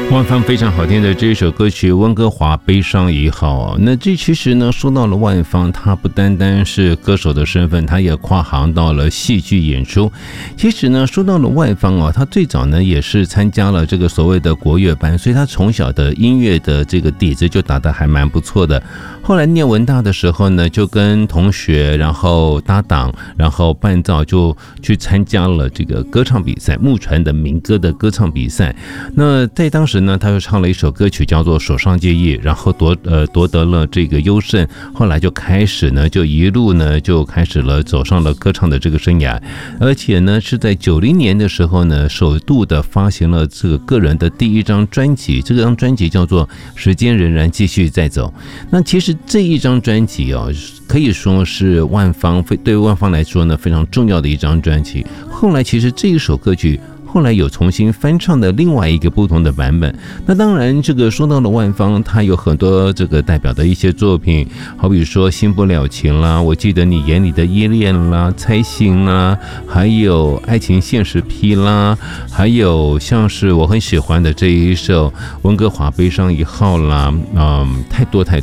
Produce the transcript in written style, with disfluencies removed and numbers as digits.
万芳非常好听的这一首歌曲《温哥华悲伤一号》。那这其实呢，说到了万芳，她不单单是歌手的身份，她也跨行到了戏剧演出。其实呢，说到了万芳她最早呢也是参加了这个所谓的国乐班，所以她从小的音乐的这个底子就打得还蛮不错的。后来念文大的时候呢，就跟同学然后搭档，然后伴奏，就去参加了这个歌唱比赛，木船的民歌的歌唱比赛。那在当时呢，他又唱了一首歌曲叫做《手上结义》，然后夺得了这个优胜。后来就开始呢，就一路呢就开始了走上了歌唱的这个生涯，而且呢是在90年的时候呢，首度的发行了这个个人的第一张专辑，这张专辑叫做《时间仍然继续在走》。那其实这一张专辑可以说是对万芳来说呢非常重要的一张专辑。后来其实这一首歌曲后来有重新翻唱的另外一个不同的版本。那当然这个说到了万芳，她有很多这个代表的一些作品，好比说新不了情啦，我记得你眼里的依恋啦，猜心啦，还有爱情现实批啦，还有像是我很喜欢的这一首温哥华悲伤一号啦，太多